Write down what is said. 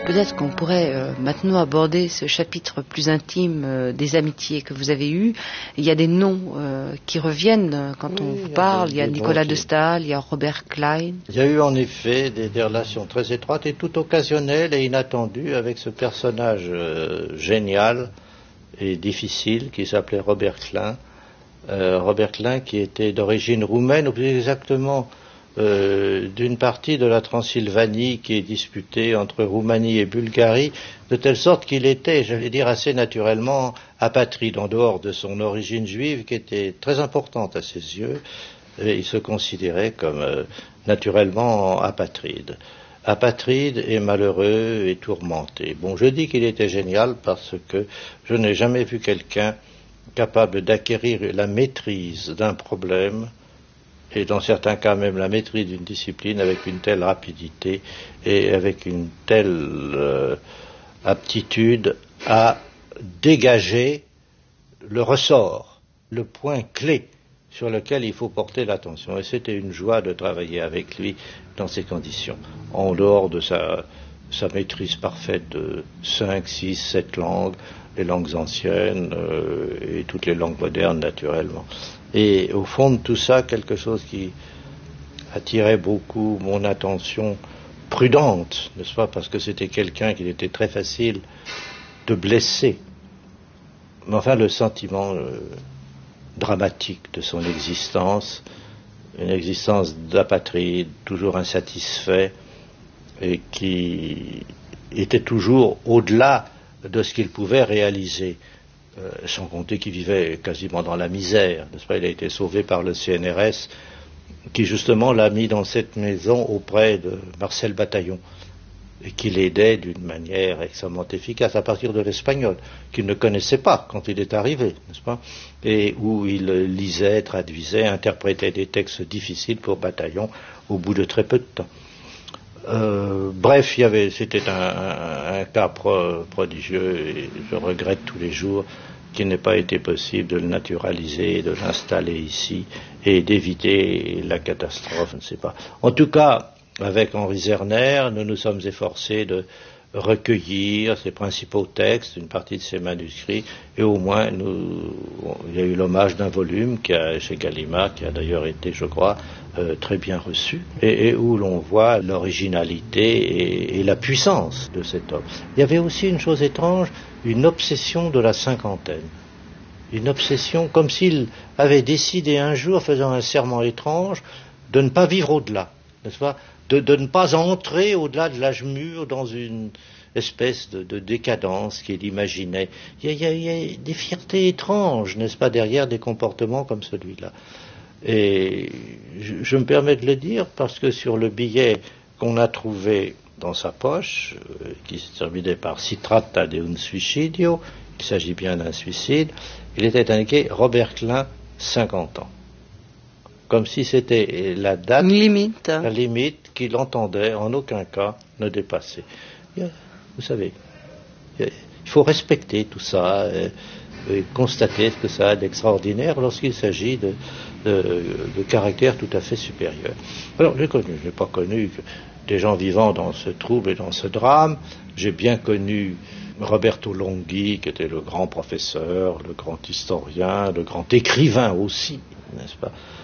Peut-être qu'on pourrait maintenant aborder ce chapitre plus intime des amitiés que vous avez eues. Il y a des noms qui reviennent quand on vous parle. Il y a Nicolas de Staël, il y a Robert Klein. Il y a eu en effet des relations très étroites et tout occasionnelles et inattendues avec ce personnage génial et difficile qui s'appelait Robert Klein. Robert Klein qui était d'origine roumaine, ou plus exactement d'une partie de la Transylvanie qui est disputée entre Roumanie et Bulgarie, de telle sorte qu'il était, j'allais dire, assez naturellement apatride, en dehors de son origine juive qui était très importante à ses yeux, et il se considérait comme naturellement apatride. Apatride et malheureux et tourmenté. Bon, je dis qu'il était génial parce que je n'ai jamais vu quelqu'un capable d'acquérir la maîtrise d'un problème, et dans certains cas même la maîtrise d'une discipline avec une telle rapidité et avec une telle aptitude à dégager le ressort, le point clé sur lequel il faut porter l'attention. Et c'était une joie de travailler avec lui dans ces conditions, en dehors de sa maîtrise parfaite de 5, 6, 7 langues, les langues anciennes et toutes les langues modernes naturellement. Et au fond de tout ça, quelque chose qui attirait beaucoup mon attention prudente, n'est-ce pas, parce que c'était quelqu'un qu'il était très facile de blesser. Mais enfin, le sentiment dramatique de son existence, une existence d'apatride, toujours insatisfait, et qui était toujours au-delà de ce qu'il pouvait réaliser. Sans compter qu'il vivait quasiment dans la misère, n'est-ce pas? Il a été sauvé par le CNRS, qui justement l'a mis dans cette maison auprès de Marcel Bataillon, et qui l'aidait d'une manière extrêmement efficace à partir de l'espagnol, qu'il ne connaissait pas quand il est arrivé, n'est-ce pas? Et où il lisait, traduisait, interprétait des textes difficiles pour Bataillon au bout de très peu de temps. Bref, c'était un cas prodigieux, et je regrette tous les jours qu'il n'ait pas été possible de le naturaliser, de l'installer ici et d'éviter la catastrophe, je ne sais pas. En tout cas, avec Henri Zerner, nous nous sommes efforcés de recueillir ses principaux textes, une partie de ses manuscrits, et au moins il y a eu l'hommage d'un volume chez Gallimard, qui a d'ailleurs été, je crois, très bien reçu, et où l'on voit l'originalité et la puissance de cet homme. Il y avait aussi une chose étrange, une obsession de la cinquantaine. Une obsession comme s'il avait décidé un jour, faisant un serment étrange, de ne pas vivre au-delà, n'est-ce pas? De ne pas entrer au-delà de l'âge mûr dans une espèce de décadence qu'il imaginait. Il y a des fiertés étranges, n'est-ce pas, derrière des comportements comme celui-là. Et je me permets de le dire parce que sur le billet qu'on a trouvé dans sa poche, qui se terminait par Si tratta di un suicidio, il s'agit bien d'un suicide, il était indiqué Robert Klein, 50 ans. Comme si c'était la date, la limite qu'il entendait en aucun cas ne dépasser. Vous savez, il faut respecter tout ça et constater ce que ça a d'extraordinaire lorsqu'il s'agit de caractères tout à fait supérieurs. Alors, je n'ai pas connu des gens vivant dans ce trouble et dans ce drame. J'ai bien connu Roberto Longhi, qui était le grand professeur, le grand historien, le grand écrivain aussi, n'est-ce pas?